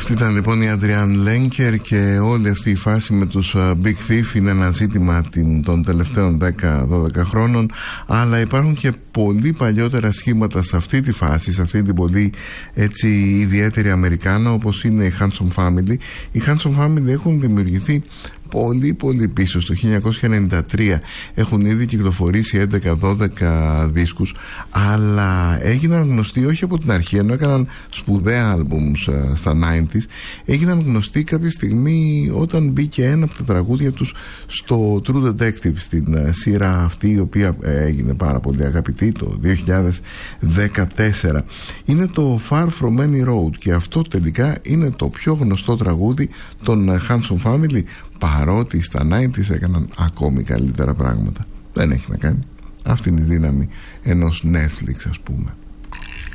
Αυτή ήταν λοιπόν η Αντριάν Λέγκερ και όλη αυτή η φάση με τους Big Thief είναι ένα ζήτημα των τελευταίων 10-12 χρόνων, αλλά υπάρχουν και πολύ παλιότερα σχήματα σε αυτή τη φάση, σε αυτή την πολύ έτσι ιδιαίτερη Αμερικάνα, όπως είναι η Handsome Family. Οι Handsome Family έχουν δημιουργηθεί πολύ πίσω, στο 1993. Έχουν ήδη κυκλοφορήσει 11-12 δίσκους, αλλά έγιναν γνωστοί όχι από την αρχή, ενώ έκαναν σπουδαία albums στα 90s. Έγιναν γνωστοί κάποια στιγμή όταν μπήκε ένα από τα τραγούδια τους στο True Detective, στην σειρά αυτή, η οποία έγινε πάρα πολύ αγαπητή το 2014. Είναι το Far From Any Road, και αυτό τελικά είναι το πιο γνωστό τραγούδι των Handsome Family, παρότι στα 90s έκαναν ακόμη καλύτερα πράγματα. Δεν έχει να κάνει. Αυτή είναι η δύναμη ενός Netflix, ας πούμε.